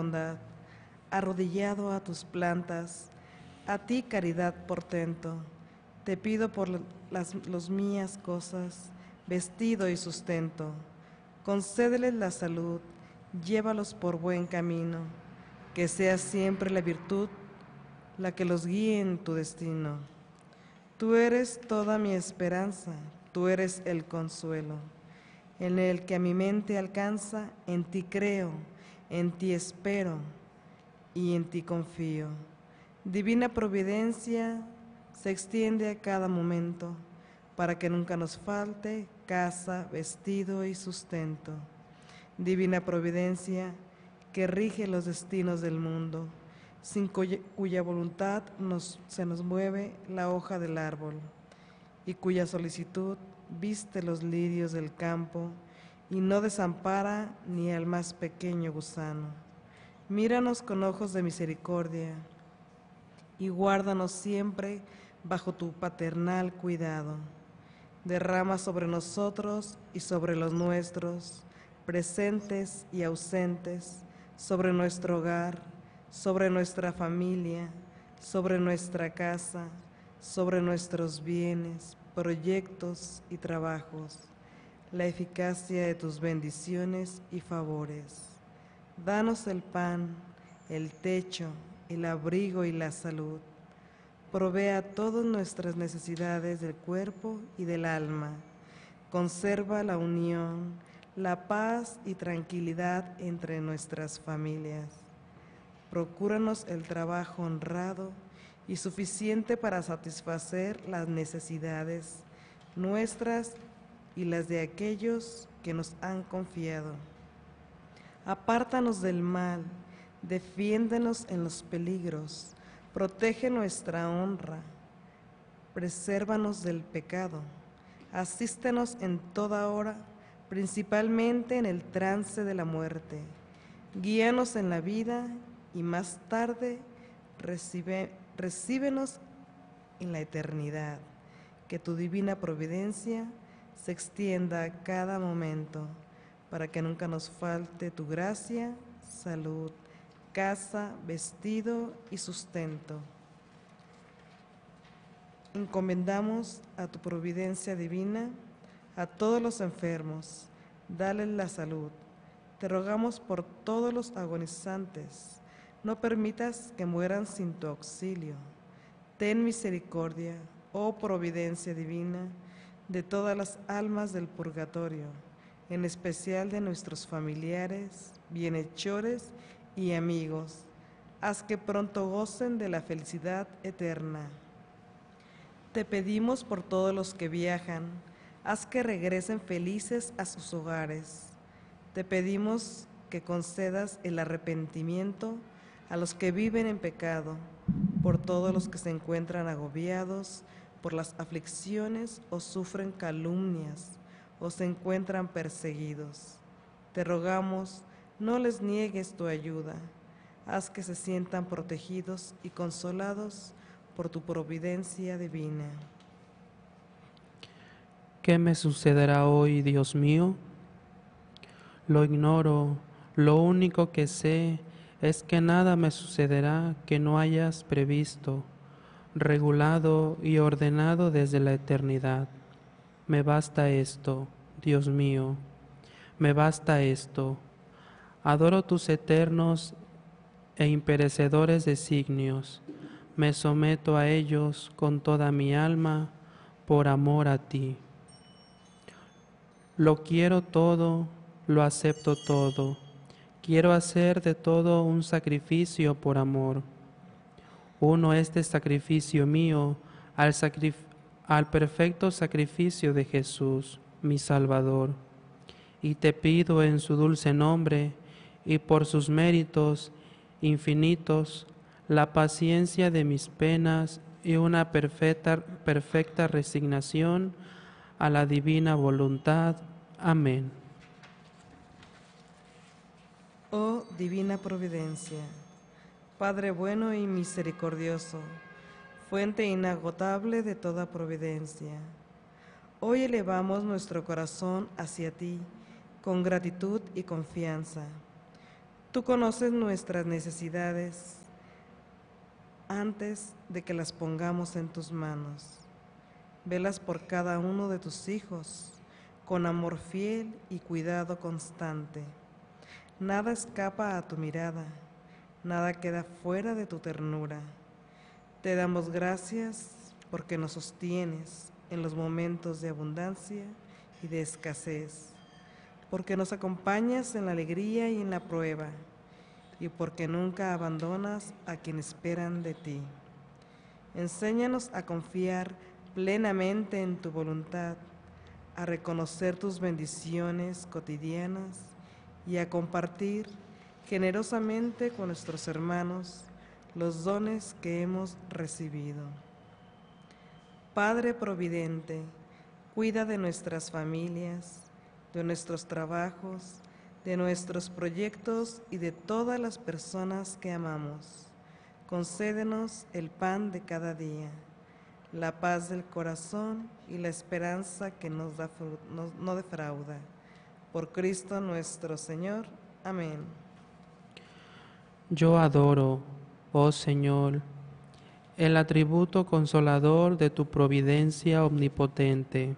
bondad, arrodillado a tus plantas, a ti caridad portento, te pido por las mías cosas, vestido y sustento, concédeles la salud, llévalos por buen camino, que sea siempre la virtud la que los guíe en tu destino. Tú eres toda mi esperanza, tú eres el consuelo, en el que a mi mente alcanza, en ti creo, en ti espero y en ti confío. Divina providencia se extiende a cada momento, para que nunca nos falte casa, vestido y sustento. Divina providencia que rige los destinos del mundo, sin cuya voluntad se nos mueve la hoja del árbol, y cuya solicitud viste los lirios del campo, y no desampara ni al más pequeño gusano. Míranos con ojos de misericordia, y guárdanos siempre bajo tu paternal cuidado. Derrama sobre nosotros y sobre los nuestros, presentes y ausentes, sobre nuestro hogar, sobre nuestra familia, sobre nuestra casa, sobre nuestros bienes, proyectos y trabajos, la eficacia de tus bendiciones y favores. Danos el pan, el techo, el abrigo y la salud. Provea todas nuestras necesidades del cuerpo y del alma. Conserva la unión, la paz y tranquilidad entre nuestras familias. Procúranos el trabajo honrado y suficiente para satisfacer las necesidades nuestras y las de aquellos que nos han confiado. Apártanos del mal, defiéndenos en los peligros, protege nuestra honra, presérvanos del pecado, asístenos en toda hora, principalmente en el trance de la muerte. Guíanos en la vida y más tarde recíbenos en la eternidad. Que tu divina providencia se extienda a cada momento, para que nunca nos falte tu gracia, salud, casa, vestido y sustento. Encomendamos a tu providencia divina a todos los enfermos, dales la salud. Te rogamos por todos los agonizantes, no permitas que mueran sin tu auxilio. Ten misericordia, oh providencia divina, de todas las almas del purgatorio, en especial de nuestros familiares, bienhechores y amigos. Haz que pronto gocen de la felicidad eterna. Te pedimos por todos los que viajan, haz que regresen felices a sus hogares. Te pedimos que concedas el arrepentimiento a los que viven en pecado, por todos los que se encuentran agobiados por las aflicciones o sufren calumnias o se encuentran perseguidos. Te rogamos, no les niegues tu ayuda, haz que se sientan protegidos y consolados por tu providencia divina. ¿Qué me sucederá hoy, Dios mío? Lo ignoro, lo único que sé es que nada me sucederá que no hayas previsto, regulado y ordenado desde la eternidad. Me basta esto, Dios mío, me basta esto. Adoro tus eternos e imperecedores designios. Me someto a ellos con toda mi alma por amor a ti. Lo quiero todo, lo acepto todo. Quiero hacer de todo un sacrificio por amor. Uno este sacrificio mío al perfecto sacrificio de Jesús, mi Salvador. Y te pido en su dulce nombre y por sus méritos infinitos, la paciencia de mis penas y una perfecta resignación a la divina voluntad. Amén. Oh divina providencia, Padre bueno y misericordioso, fuente inagotable de toda providencia, hoy elevamos nuestro corazón hacia ti con gratitud y confianza. Tú conoces nuestras necesidades antes de que las pongamos en tus manos. Velas por cada uno de tus hijos con amor fiel y cuidado constante. Nada escapa a tu mirada, nada queda fuera de tu ternura. Te damos gracias porque nos sostienes en los momentos de abundancia y de escasez, porque nos acompañas en la alegría y en la prueba, y porque nunca abandonas a quienes esperan de ti. Enséñanos a confiar plenamente en tu voluntad, a reconocer tus bendiciones cotidianas y a compartir generosamente con nuestros hermanos los dones que hemos recibido. Padre Providente, cuida de nuestras familias, de nuestros trabajos, de nuestros proyectos y de todas las personas que amamos. Concédenos el pan de cada día, la paz del corazón y la esperanza que no defrauda. Por Cristo nuestro Señor. Amén. Yo adoro, oh Señor, el atributo consolador de tu providencia omnipotente.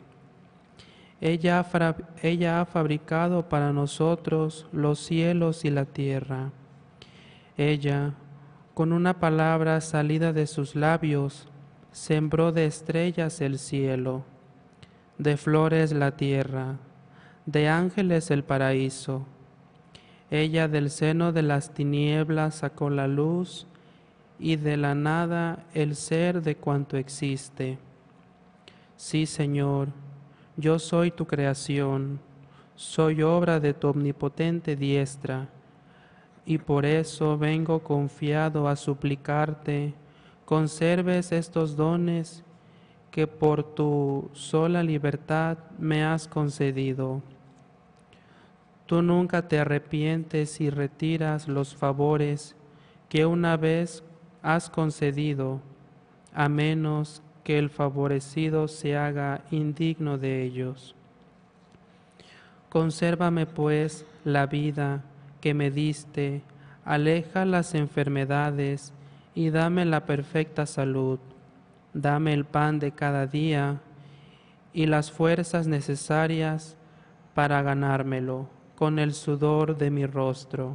Ella ha fabricado para nosotros los cielos y la tierra. Ella, con una palabra salida de sus labios, sembró de estrellas el cielo, de flores la tierra, de ángeles el paraíso. Ella del seno de las tinieblas sacó la luz, y de la nada el ser de cuanto existe. Sí, Señor, yo soy tu creación, soy obra de tu omnipotente diestra, y por eso vengo confiado a suplicarte, conserves estos dones que por tu sola libertad me has concedido. Tú nunca te arrepientes y retiras los favores que una vez has concedido, a menos que el favorecido se haga indigno de ellos. Consérvame, pues, la vida que me diste, aleja las enfermedades y dame la perfecta salud. Dame el pan de cada día y las fuerzas necesarias para ganármelo con el sudor de mi rostro.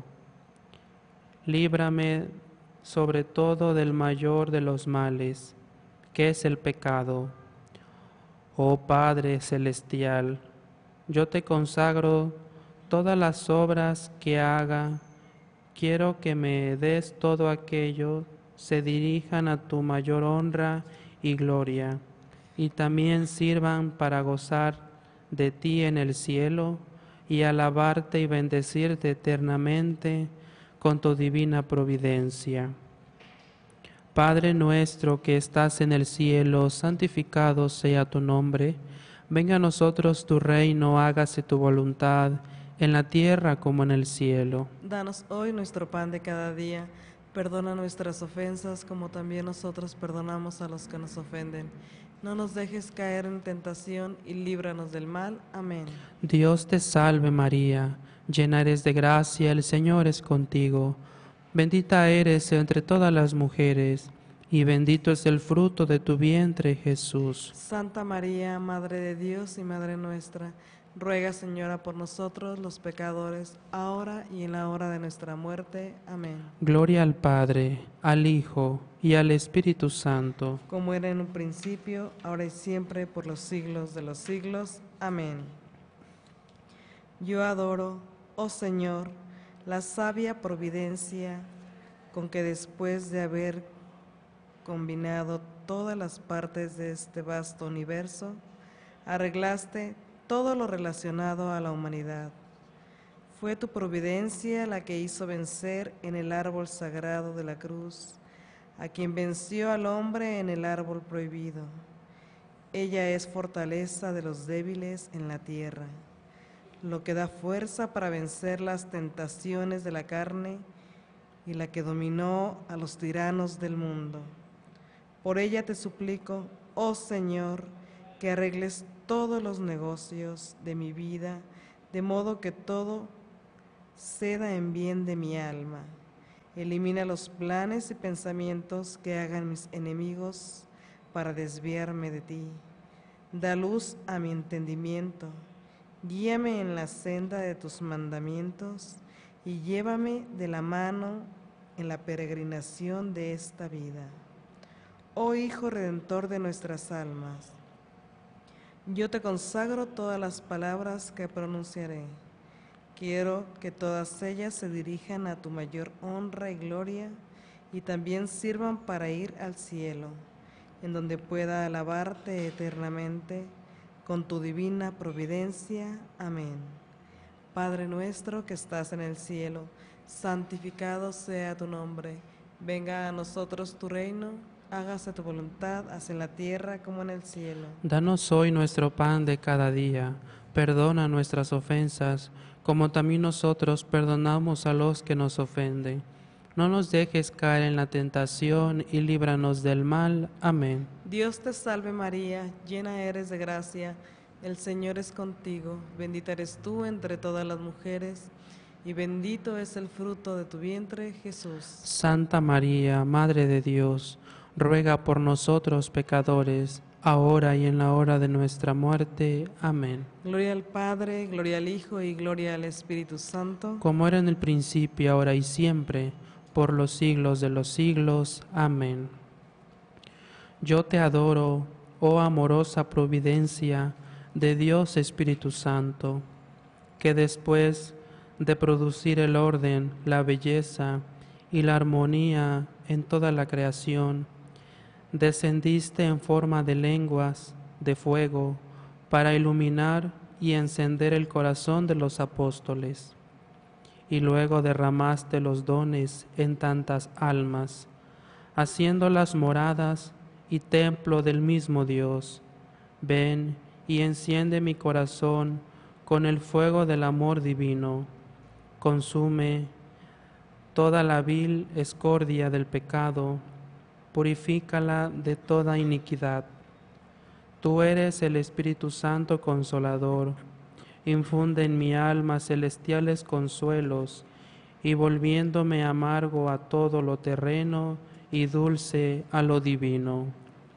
Líbrame sobre todo del mayor de los males, que es el pecado. Oh Padre Celestial, yo te consagro todas las obras que haga. Quiero que me des todo aquello, se dirijan a tu mayor honra y gloria, y también sirvan para gozar de ti en el cielo y alabarte y bendecirte eternamente con tu divina providencia. Padre nuestro que estás en el cielo, santificado sea tu nombre. Venga a nosotros tu reino, hágase tu voluntad, en la tierra como en el cielo. Danos hoy nuestro pan de cada día. Perdona nuestras ofensas como también nosotros perdonamos a los que nos ofenden. No nos dejes caer en tentación y líbranos del mal. Amén. Dios te salve María, llena eres de gracia, el Señor es contigo. Bendita eres entre todas las mujeres, y bendito es el fruto de tu vientre, Jesús. Santa María, Madre de Dios y Madre nuestra, ruega, Señora, por nosotros los pecadores, ahora y en la hora de nuestra muerte. Amén. Gloria al Padre, al Hijo y al Espíritu Santo. Como era en un principio, ahora y siempre, por los siglos de los siglos. Amén. Yo adoro, oh Señor, la sabia providencia con que después de haber combinado todas las partes de este vasto universo, arreglaste todo lo relacionado a la humanidad. Fue tu providencia la que hizo vencer en el árbol sagrado de la cruz, a quien venció al hombre en el árbol prohibido. Ella es fortaleza de los débiles en la tierra, lo que da fuerza para vencer las tentaciones de la carne y la que dominó a los tiranos del mundo. Por ella te suplico, oh Señor, que arregles todos los negocios de mi vida, de modo que todo ceda en bien de mi alma. Elimina los planes y pensamientos que hagan mis enemigos para desviarme de ti. Da luz a mi entendimiento. Guíame en la senda de tus mandamientos y llévame de la mano en la peregrinación de esta vida. Oh Hijo Redentor de nuestras almas, yo te consagro todas las palabras que pronunciaré. Quiero que todas ellas se dirijan a tu mayor honra y gloria y también sirvan para ir al cielo, en donde pueda alabarte eternamente con tu divina providencia. Amén. Padre nuestro que estás en el cielo, santificado sea tu nombre. Venga a nosotros tu reino, hágase tu voluntad, así en la tierra como en el cielo. Danos hoy nuestro pan de cada día. Perdona nuestras ofensas, como también nosotros perdonamos a los que nos ofenden. No nos dejes caer en la tentación y líbranos del mal. Amén. Dios te salve María, llena eres de gracia, el Señor es contigo, bendita eres tú entre todas las mujeres, y bendito es el fruto de tu vientre, Jesús. Santa María, Madre de Dios, ruega por nosotros pecadores, ahora y en la hora de nuestra muerte. Amén. Gloria al Padre, gloria al Hijo y gloria al Espíritu Santo. Como era en el principio, ahora y siempre, por los siglos de los siglos. Amén. Yo te adoro, oh amorosa providencia de Dios Espíritu Santo, que después de producir el orden, la belleza y la armonía en toda la creación, descendiste en forma de lenguas de fuego para iluminar y encender el corazón de los apóstoles, y luego derramaste los dones en tantas almas, haciéndolas moradas y templo del mismo Dios. Ven y enciende mi corazón con el fuego del amor divino. Consume toda la vil escordia del pecado, purifícala de toda iniquidad. Tú eres el Espíritu Santo Consolador, infunde en mi alma celestiales consuelos, y volviéndome amargo a todo lo terreno y dulce a lo divino.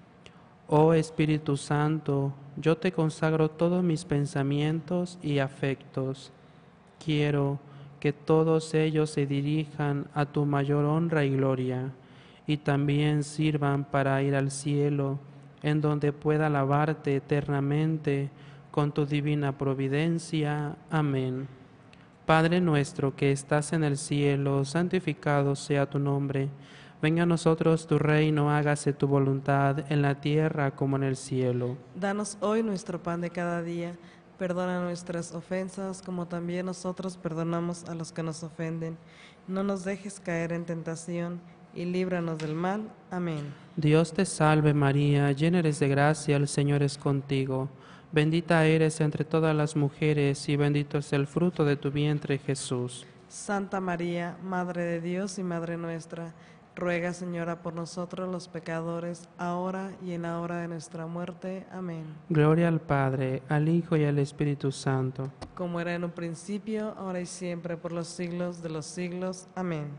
Oh Espíritu Santo, yo te consagro todos mis pensamientos y afectos. Quiero que todos ellos se dirijan a tu mayor honra y gloria, y también sirvan para ir al cielo, en donde pueda alabarte eternamente con tu divina providencia. Amén. Padre nuestro que estás en el cielo, santificado sea tu nombre. Venga a nosotros tu reino, hágase tu voluntad en la tierra como en el cielo. Danos hoy nuestro pan de cada día. Perdona nuestras ofensas, como también nosotros perdonamos a los que nos ofenden. No nos dejes caer en tentación, y líbranos del mal. Amén. Dios te salve María, llena eres de gracia, el Señor es contigo. Bendita eres entre todas las mujeres, y bendito es el fruto de tu vientre, Jesús. Santa María, Madre de Dios y Madre nuestra, ruega, Señora, por nosotros los pecadores, ahora y en la hora de nuestra muerte. Amén. Gloria al Padre, al Hijo y al Espíritu Santo. Como era en un principio, ahora y siempre, por los siglos de los siglos. Amén.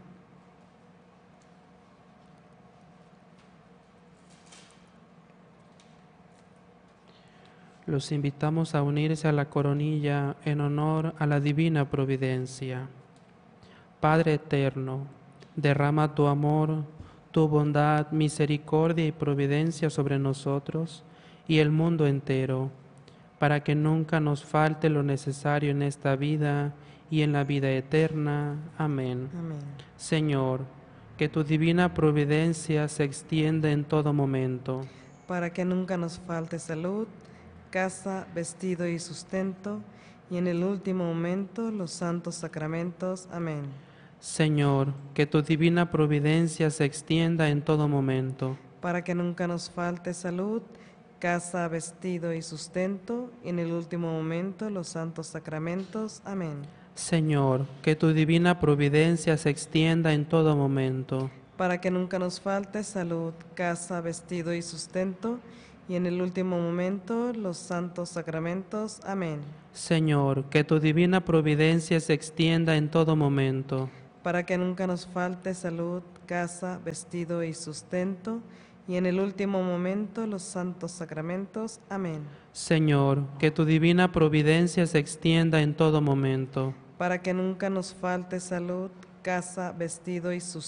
Los invitamos a unirse a la coronilla en honor a la divina providencia. Padre eterno, derrama tu amor, tu bondad, misericordia y providencia sobre nosotros y el mundo entero, para que nunca nos falte lo necesario en esta vida y en la vida eterna. Amén. Amén. Señor, que tu divina providencia se extienda en todo momento, Para que nunca nos falte salud, casa, vestido y sustento, y en el último momento los santos sacramentos. Amén. Señor, que tu divina providencia se extienda en todo momento, Para que nunca nos falte salud, casa, vestido y sustento, y en el último momento los santos sacramentos. Amén. Señor, que tu divina providencia se extienda en todo momento, Para que nunca nos falte salud, casa, vestido y sustento, y en el último momento los santos sacramentos. Amén. Señor, que tu divina providencia se extienda en todo momento. Para que nunca nos falte salud, casa, vestido y sustento, y en el último momento los santos sacramentos. Amén. Señor, que tu divina providencia se extienda en todo momento. Para que nunca nos falte salud, casa, vestido y sustento,